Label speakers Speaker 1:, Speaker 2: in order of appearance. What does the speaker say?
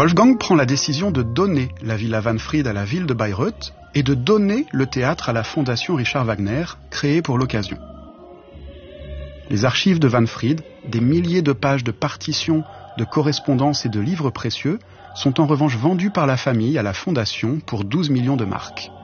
Speaker 1: Wolfgang prend la décision de donner la Villa Wahnfried à la ville de Bayreuth et de donner le théâtre à la Fondation Richard Wagner, créée pour l'occasion. Les archives de Wahnfried, des milliers de pages de partitions, de correspondances et de livres précieux, sont en revanche vendues par la famille à la Fondation pour 12 millions de marks.